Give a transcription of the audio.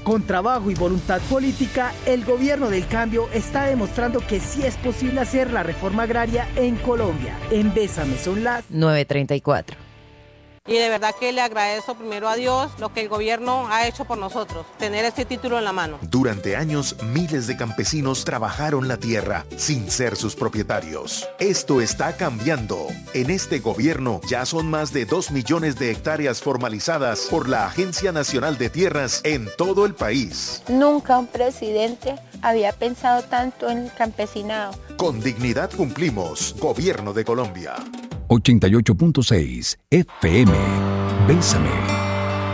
Con trabajo y voluntad política, el gobierno del cambio está demostrando que sí es posible hacer la reforma agraria en Colombia. En Bésame son las 9:34. Y de verdad que le agradezco primero a Dios lo que el gobierno ha hecho por nosotros, tener este título en la mano. Durante años, miles de campesinos trabajaron la tierra sin ser sus propietarios. Esto está cambiando. En este gobierno ya son más de 2 millones de hectáreas formalizadas por la Agencia Nacional de Tierras en todo el país. Nunca un presidente había pensado tanto en el campesinado. Con dignidad cumplimos. Gobierno de Colombia. 88.6 FM. Bésame.